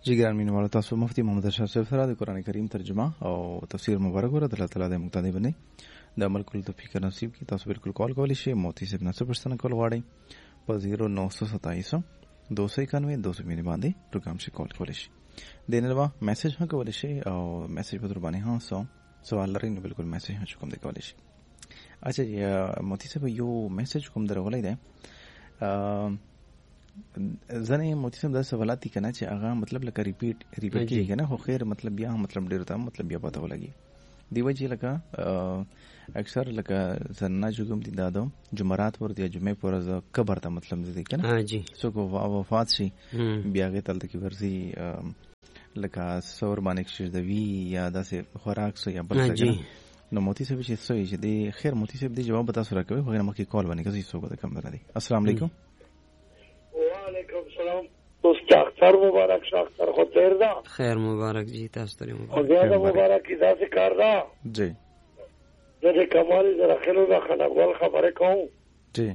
جی ګران مینوالو، تاسو مفتی محمد اشرف صاحب سره د قران کریم ترجمه او تفسیر مبارک ورته الله تعالی د مقتدی باندې د عمل کولو توفیق نصیب کړي. تاسو بالکل کال کولی شئ، موتی صاحب نه څه پوښتنه کول غواړئ په 0927 291 200 باندې پروګرام شي کال کولی شئ. د نړۍ میسج هم کولی شئ او میسج په در باندې هم سوال لرئ نو بالکل میسج هم کوم دی کولی شئ. اچھا موتی صاحب یو میسج کوم درغلی دی زنه موتی صاحب د سوالات دي کنه چې هغه مطلب لکه ریپیټ کیږي نه، خو خیر مطلب بیا مطلب ډیر ته مطلب بیا پته ولګي دی وجه لکه اکثر لکه زنه جوګم دي دادو جمعرات ور دی جمعه پر از قبر ته مطلب دي کنه جی سو کو وفات شي بیا غه تل کی ورزي لکه سور باندې شردوی یا داسې خوراک سو یا بل څه نو موتی صاحب چې سوي چې دی خیر موتی صاحب دی جواب تاسو راکوي خو مخکې کال باندې کسي سو به کم درادي. السلام علیکم. وعلیکم السلام. دوست اختر مبارک. اختر خو تیر دا خیر مبارک جی تاسو ته مبارک مبارک کی داسې کار دا جی د کمال زرا خلو دا خلګول خبره کوم جی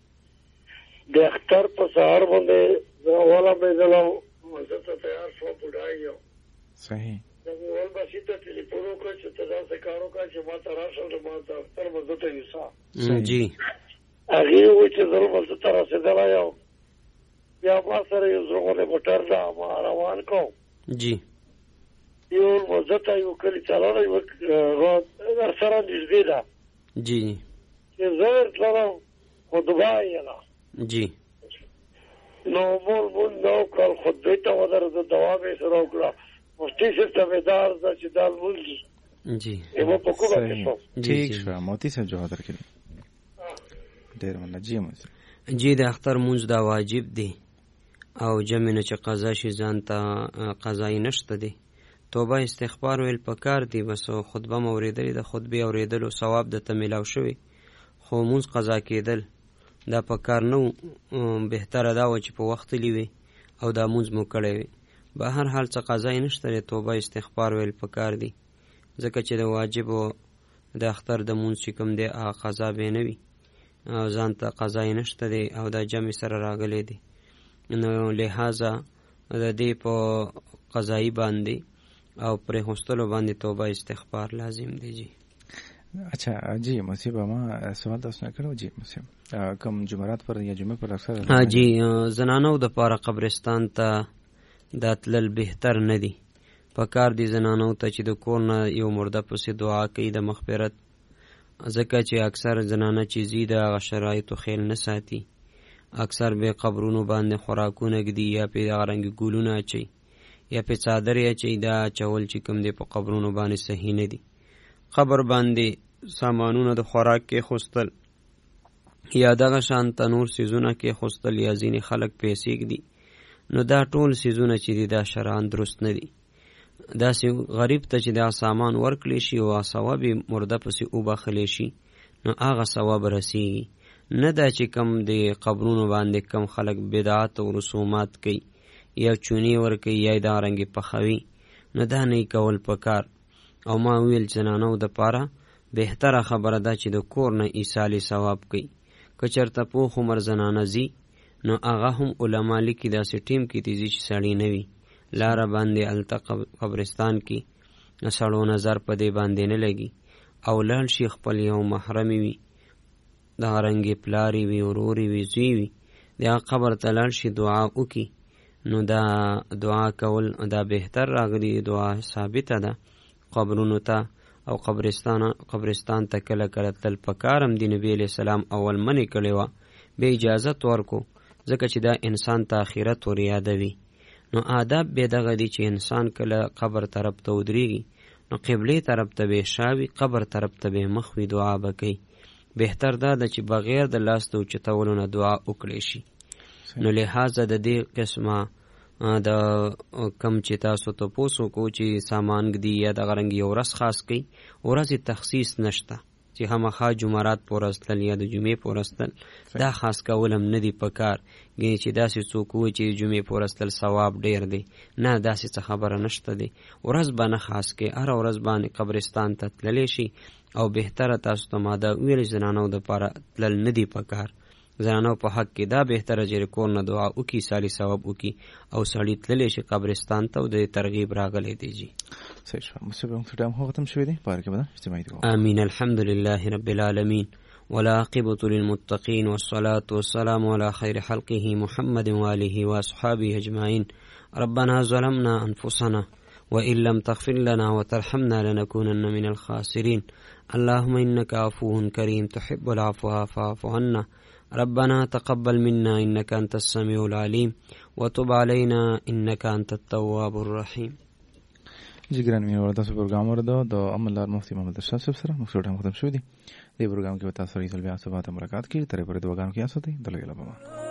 د اختر په سهار باندې والا به زلو مزه ته تیار شو بډایو صحیح ول بسیته ټلیفون وکړ چې تاسو کارو کا چې ما ته راشه ما ته اختر مزه ته یوسا جی هغه و چې زرو مزه ته رسیدل یو یا ما سره یو زغله موټر دا ما روان کوم جی یو مزه ته یو کلی چلاله یو سره نږدې ده جی چې زر تلم خو دبای نه جی نو مول نو کال خود ته ودر د دوامې سره وکړه مفتي صاحب تابعدار دا چې دال مولږي جی یو په کومه کې شو ٹھیک شو موتی صاحب جواب درکړي ډیر مننه. جی موسی جی د اختر مونږ دا واجب دی او جمع نه چې قضا شي ځان ته قضای نشته دی. توبه استغفار ویل پکار دی، بس خطبه موریدل د خطبه اوریدلو ثواب د تملاو شوی خو مونږ قضا کېدل دا پکار نو. بهتره دا و چې په وخت لیوي او دا مونږ مو کړی وي. به هر حال څه قضای نشته، توبه استغفار ویل پکار دی ځکه چې د واجب او د اختر د مونږ چې کوم دی هغه قضا به نه وي او ځان ته قضای نشته دی او دا جمع سره راغلی دی. نو لہذا د دې په قضایی باندې او پر هوستلو باندې توبه استغفار لازم دی. جی اچھا جی موسی ما سوال تاسو نه کړو. جی موسی کوم جمعرات پر یا جمعه پر اکثر جی زنانو د پاره قبرستان ته داتلل بهتر نه دی. پکار دی زنانو ته چې د کور نه یو مرده پسې دعا کوي د مغفرت، ځکه چې اکثر زنانه چې زی د شرایطو خیال نه ساتي، اکثر به قبرونو باندې خوراکونه ږدي یا په رنګ ګلونه اچي یا په څادر اچي. دا چول چې کوم دی په قبرونو باندې صحیح نه دی. قبر باندې سامانونه د خوراک کې خوستل یا دغه شان تنور سیزونه کې خوستل یا ځینې خلک پیسې ږدي، نو دا ټول سیزونه چې دی دا شرعاً درست نه دی. داسې غریب ته چې دا سامان ورکړی شي او ثواب مرده پسې وبخلی شي نو هغه ثواب رسیږي. نه دا چې کم د قبرونو باندې کم خلک بدعات او رسومات کوي یا چونی ورکوي یا دا رنګې پخوي، نو دا نه کول پکار. او ما ویل زنانو د پاره بهتره خبره ده چې د کور نه ایصالي ثواب کوي. که چېرته پوخ عمر زنانه ځي نو هغه هم علما لیکي داسې ټیم کې تیزي چې سړی نه وي لاره باندې هلته قبرستان کې سړو نظر په دې باندې نه لګي او لاړ شي خپل یو محرمي وي دغه رنګې پلاري وي وروري وي زوی وي د هغه قبر ته لاړ شي دعا وکړي، نو دا دعا کول دا بهتر راغلي. دعا ثابته ده قبرونو ته او قبرستان ته کله کله تل پکارم دی. نبی علیہ السلام اول منې کړی وه به اجازت ورکو ځکه چې دا انسان ته آخرت ور یادوي. نو آداب به دغه دی چې انسان کله قبر طرف ته ودرېږي نو قبلې طرف ته به شاوي، قبر طرف ته به مخ وي، دعا به کوي. بهتر دا ده چې بغیر د لاس د اوچتولو نه دعا وکړی شي. نو لہذا د دې قسمه د کم چې تاسو ته پوسو کو چې سامان ږدي یا دغه رنګ یو ورځ خاص کوي، ورځې تخصیص نشته چې خامخا جمعرات په ورځ تل یا د جمعې په ورځ تل دا خاص کول هم نه دی پکار. ګینې چې داسې څوک وایي چې جمعې په ورځ تل ثواب ډیر دی، نه داسې څه خبره نشته دی. ورځ به نه خاص کوي، هره ورځ باندې قبرستان ته تللی شي او بهتره تاسو ته ما دا ویل زنانو دپاره تلل نه دی پکار زنانو په حق کې دا بهتره چې کور نه دعا وکړي، صالح ثواب وکړي او سړی تللی شي قبرستان ته او د ترغیب راغلی دی. جی صحیح شو. مصیبه موږ ټایم هو ختم شوی دی پاره کې به اجتماعي دعا. آمین. الحمد لله رب العالمین والعاقبة للمتقين والصلاة والسلام على خير خلقه محمد وآله وأصحابه أجمعين. ربنا ظلمنا أنفسنا وإن لم تغفر لنا وترحمنا لنكونن من الخاسرين. اللهم إنك عفو كريم تحب العفو فاعف عنا. ربنا تقبل منا إنك أنت السميع العليم وتب علينا إنك أنت التواب الرحيم. جګران مې ورته څه پروګرام ورده د عملدار مفتي محمد اشرف صاحب سره موږ ټایم ختم شو دي. دې پروګرام کې به تاسو سره بیا سبا ته ملاقات کیږي. ترې پورې دعاګانو کې اساته دلګلا بابا.